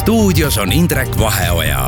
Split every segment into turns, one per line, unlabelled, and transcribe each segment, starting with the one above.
stuudios on Indrek Vaheoja.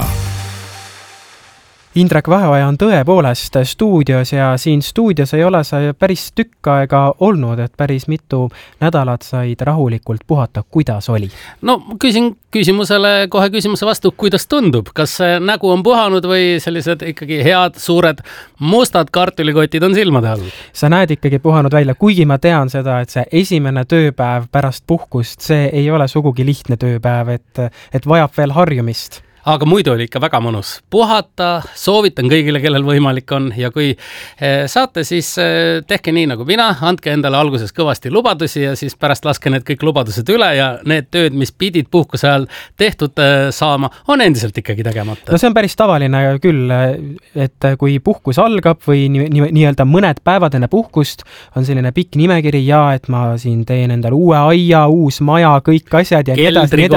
Indrek Vaheoja on tõepoolest stuudios ja siin stuudios ei ole sa päris tükk aega olnud, et päris mitu nädalat said rahulikult puhata. Kuidas oli?
No küsin küsimusele kohe küsimuse vastu, kuidas tundub? Kas nägu on puhanud või sellised ikkagi head, suured, mustad kartulikotid on silmade all?
Sa näed ikkagi puhanud välja, kuigi ma tean seda, et see esimene tööpäev pärast puhkust, see ei ole sugugi lihtne tööpäev, et vajab veel harjumist.
Aga muidu oli ikka väga mõnus puhata, soovitan kõigile, kellel võimalik on ja kui saate, siis tehke nii nagu mina, andke endale alguses kõvasti lubadusi ja siis pärast laske need kõik lubadused üle ja need tööd, mis pidid puhkuse ajal tehtud saama, on endiselt ikkagi tegemata.
No see on päris tavaline küll, et kui puhkus algab või nii-öelda mõned päevad enne puhkust on selline pikk nimekiri ja et ma siin teen endale uue aia, uus maja, kõik asjad ja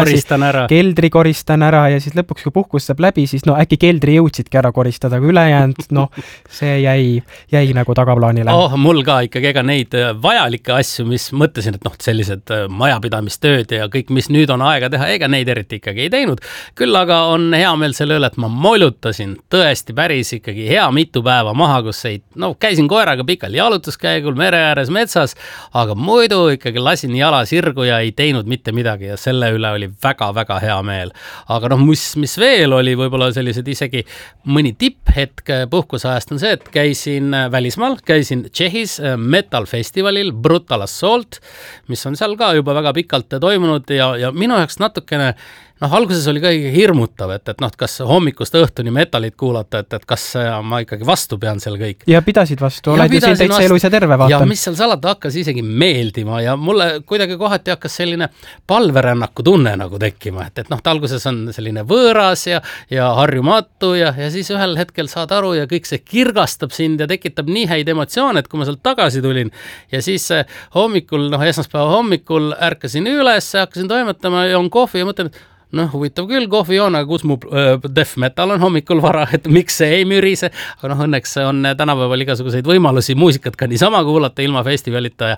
keldri koristan ära ja siis lõpuks kui puhkus saab läbi, siis äkki keldri jõudsidki ära koristada, kui ülejäänud, see jäi nagu tagaplaanile.
Mul ka ikkagi ega neid vajalikke asju, mis mõtlesin, et sellised majapidamistööd ja kõik, mis nüüd on aega teha, ega neid eriti ikkagi ei teinud. Küll aga on hea meel selle üle, et ma molutasin tõesti päris ikkagi hea mitu päeva maha, kus käisin koeraga pikal jalutuskäigul, mere ääres metsas, aga muidu ikkagi lasin jala sirgu ja ei teinud mitte midagi ja selle üle oli väga-väga hea meel. Aga mis veel oli võib-olla sellised isegi mõni tipphetk puhkusajast on see, et käisin välismaal, käisin Tšehhis Metal Festivalil Brutal Assault, mis on seal ka juba väga pikalt toimunud ja minu jaoks natukene alguses oli ka hirmutav, et kas hommikust õhtuni metalit kuulata, et kas ma ikkagi vastu pean seal kõik.
Ja pidasid vastu, oled ju siin täitsa elus ja terve vaatan.
Ja mis seal salata hakkas isegi meeldima ja mulle kuidagi kohati hakkas selline palverännaku tunne nagu tekkima, et alguses on selline võõras ja harjumatu ja siis ühel hetkel saad aru ja kõik see kirgastab sind ja tekitab nii häid emotsioone, et kui ma sealt tagasi tulin ja siis hommikul, esmaspäeva hommikul ärkasin üles, hakkasin toimetama, joon kohvi ja mõtlen, huvitav küll, kohvi joon, aga kus mu death metal on hommikul vara, et miks see ei mürise, aga õnneks on tänapäeval igasuguseid võimalusi muusikat ka niisama kuulata ilma festivalita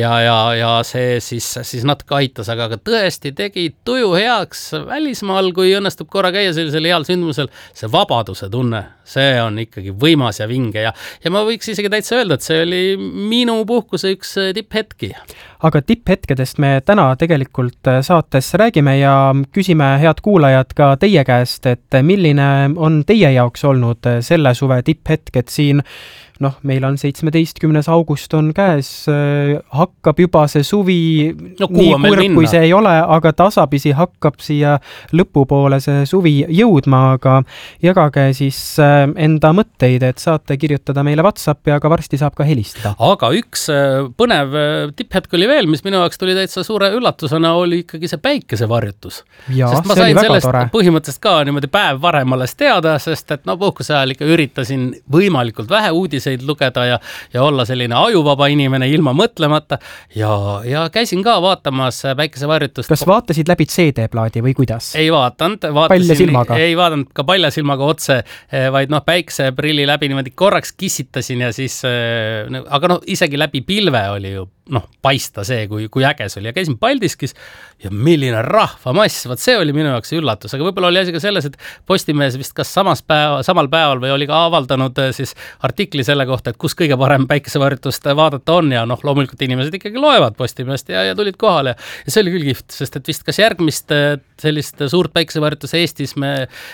ja see siis natuke aitas, aga tõesti tegi tuju heaks välismaal, kui õnnestub korra käia sellisel heal sündmusel, see vabaduse tunne, see on ikkagi võimas ja vinge ja ma võiks isegi täitsa öelda, et see oli minu puhkuse üks tipphetki.
Aga tipphetkedest me täna tegelikult saates räägime ja küsime head kuulajad ka teie käest, et milline on teie jaoks olnud selle suve tipphetk, et siin meil on 17. august on käes, hakkab juba see suvi nii kurb, kui see ei ole, aga tasapisi hakkab siia lõpupoole see suvi jõudma, aga jagage siis enda mõtteid, et saate kirjutada meile WhatsAppi, aga varsti saab ka helistada.
Aga üks põnev tipphetk oli veel, mis minu jaoks tuli täitsa suure üllatusena, oli ikkagi see päikesevarjutus.
Sest ma sain sellest
põhimõtteliselt ka niimoodi päev varem alles teada, sest et puhkuse ajal ikka üritasin võimalikult vähe uudiseid lugeda ja olla selline ajuvaba inimene ilma mõtlemata ja käisin ka vaatamas päikesevarjutust.
Kas vaatasid läbi CD-plaadi või kuidas?
Ei vaatanud. Ei vaadanud ka palja silmaga otse, vaid päikseprilli läbi niimoodi korraks kissitasin ja siis, aga isegi läbi pilve oli ju paista see, kui äges oli ja käisin Paldiskis ja milline rahvamass, see oli minu jaoks üllatus, aga võib-olla oli asi ka selles, et Postimees vist kas samal päeval või oli ka avaldanud siis artikli selle kohta, et kus kõige parem päikesevarjutust vaadata on ja loomulikult inimesed ikkagi loevad Postimeest ja tulid kohale ja see oli küll kihvt, sest et vist kas järgmist sellist suurt päikesevarjutust Eestis me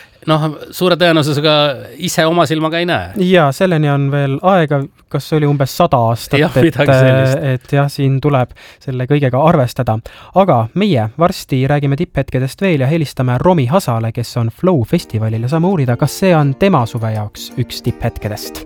suure tõenäosusega ise oma silmaga ei näe.
Ja selleni on veel aega, kas oli umbes 100 aastat, et siin tuleb selle kõigega arvestada. Aga meie varsti räägime tipphetkedest veel ja helistame Romi Hasale, kes on Flow festivalil ja saame uurida, kas see on tema suve jaoks üks tipphetkedest.